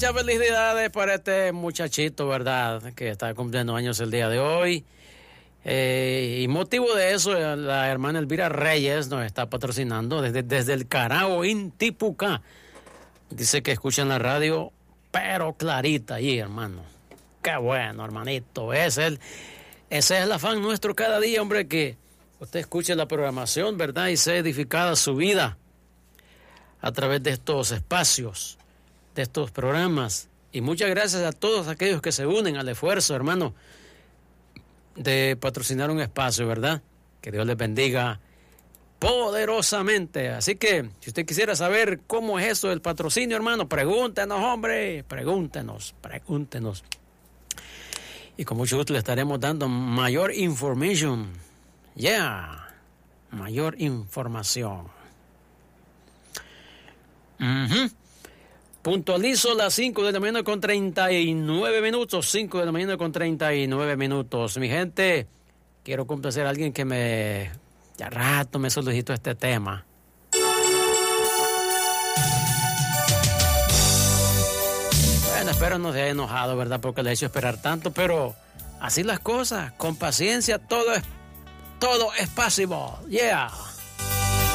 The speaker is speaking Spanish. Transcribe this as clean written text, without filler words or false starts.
muchas felicidades para este muchachito, ¿verdad? Que está cumpliendo años el día de hoy. Y motivo de eso, la hermana Elvira Reyes nos está patrocinando desde el Carao, Intipucá. Dice que escuchan la radio, pero clarita ahí, hermano. Qué bueno, hermanito. Ese es el afán nuestro cada día, hombre, que usted escuche la programación, ¿verdad? Y sea edificada su vida a través de estos espacios, de estos programas. Y muchas gracias a todos aquellos que se unen al esfuerzo, hermano, de patrocinar un espacio, ¿verdad? Que Dios les bendiga poderosamente. Así que, si usted quisiera saber cómo es eso del patrocinio, hermano, pregúntenos, hombre, pregúntenos. Y con mucho gusto le estaremos dando mayor información. Mayor información. Puntualizo las 5 de la mañana con 39 minutos. 5 de la mañana con 39 minutos. Mi gente, quiero complacer a alguien que ya rato me solicitó este tema. Bueno, espero no se haya enojado, ¿verdad? Porque le he hecho esperar tanto, pero así las cosas. Con paciencia, todo es possible.